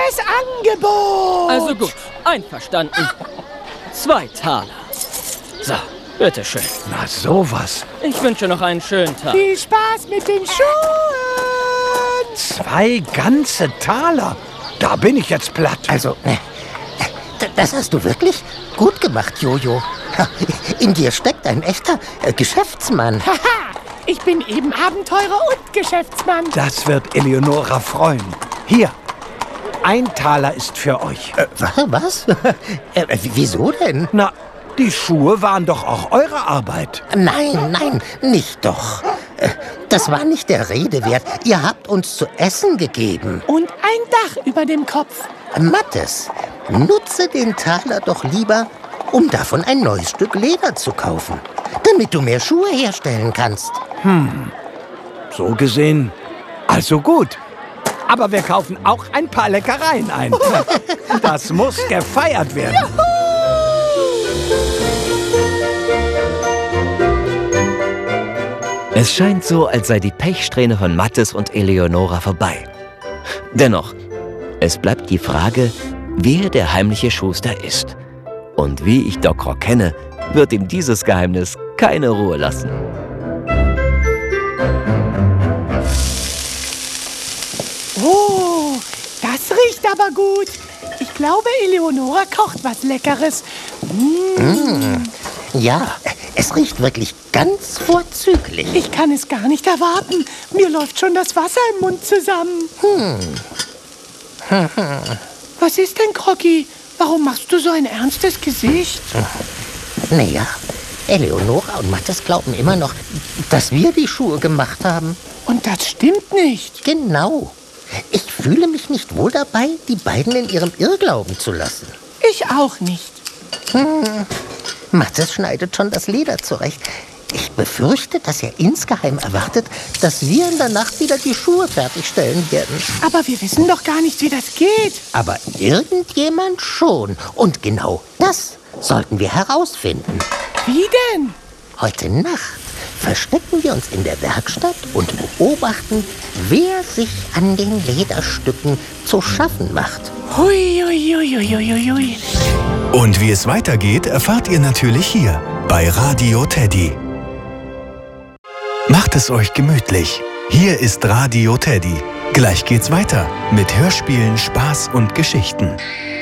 Gutes Angebot. Also gut, einverstanden. 2 Taler. So, bitteschön. Na sowas. Ich wünsche noch einen schönen Tag. Viel Spaß mit den Schuhen. 2 ganze Taler. Da bin ich jetzt platt. Also, das hast du wirklich gut gemacht, Jojo. In dir steckt ein echter Geschäftsmann. Haha, ich bin eben Abenteurer und Geschäftsmann. Das wird Eleonora freuen. Hier, 1 Taler ist für euch. Was? Wieso denn? Na, die Schuhe waren doch auch eure Arbeit. Nein, nicht doch. Das war nicht der Rede wert. Ihr habt uns zu essen gegeben. Und ein Dach über dem Kopf. Mattes, nutze den Taler doch lieber, um davon ein neues Stück Leder zu kaufen, damit du mehr Schuhe herstellen kannst. So gesehen, also gut. Aber wir kaufen auch ein paar Leckereien ein. Das muss gefeiert werden. Es scheint so, als sei die Pechsträhne von Mattes und Eleonora vorbei. Dennoch, es bleibt die Frage, wer der heimliche Schuster ist. Und wie ich Doc Rock kenne, wird ihm dieses Geheimnis keine Ruhe lassen. Oh, das riecht aber gut. Ich glaube, Eleonora kocht was Leckeres. Ja, es riecht wirklich ganz vorzüglich. Ich kann es gar nicht erwarten. Mir läuft schon das Wasser im Mund zusammen. Was ist denn, Crocky? Warum machst du so ein ernstes Gesicht? Naja, Eleonora und Mattes glauben immer noch, dass wir die Schuhe gemacht haben. Und das stimmt nicht. Genau. Ich fühle mich nicht wohl dabei, die beiden in ihrem Irrglauben zu lassen. Ich auch nicht. Mattes schneidet schon das Leder zurecht. Ich befürchte, dass er insgeheim erwartet, dass wir in der Nacht wieder die Schuhe fertigstellen werden. Aber wir wissen doch gar nicht, wie das geht. Aber irgendjemand schon. Und genau das sollten wir herausfinden. Wie denn? Heute Nacht verstecken wir uns in der Werkstatt und beobachten, wer sich an den Lederstücken zu schaffen macht. Hui, hui, hui, hui, hui, hui. Und wie es weitergeht, erfahrt ihr natürlich hier bei Radio Teddy. Macht es euch gemütlich. Hier ist Radio Teddy. Gleich geht's weiter mit Hörspielen, Spaß und Geschichten.